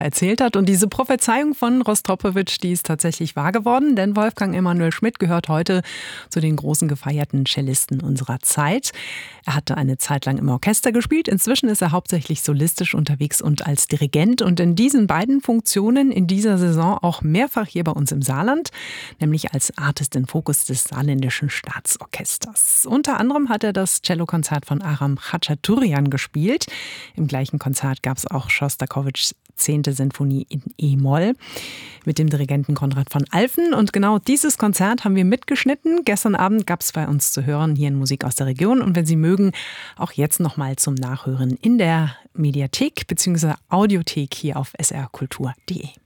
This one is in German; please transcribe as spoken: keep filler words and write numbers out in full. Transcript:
erzählt hat. Und diese Prophezeiung von Rostropowitsch, die ist tatsächlich wahr geworden, denn Wolfgang Emanuel Schmidt gehört heute zu den großen gefeierten Cellisten unserer Zeit. Er hatte eine Zeit lang im Orchester gespielt, inzwischen ist er hauptsächlich solistisch unterwegs und als Dirigent und in diesen beiden Funktionen in dieser Saison auch mehrfach hier bei uns im Saarland, nämlich als Artist in Focus des Saarländischen Staatsorchesters. Unter anderem hat er das Cellokonzert von Aram Khachaturian gespielt. Im gleichen Konzert gab es auch Schostakowitschs zehnte Sinfonie in E-Moll mit dem Dirigenten Konrad von Alphen. Und genau dieses Konzert haben wir mitgeschnitten. Gestern Abend gab es bei uns zu hören hier in Musik aus der Region. Und wenn Sie mögen, auch jetzt nochmal zum Nachhören in der Mediathek bzw. Audiothek hier auf s r kultur punkt d e.